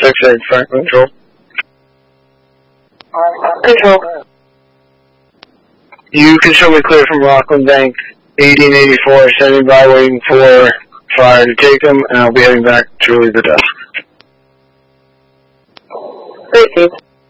6-8 Frank Control. Control. You can show me clear from Rockland Bank, 1884, standing by waiting for fire to take them, and I'll be heading back to relieve the desk. Great, Steve.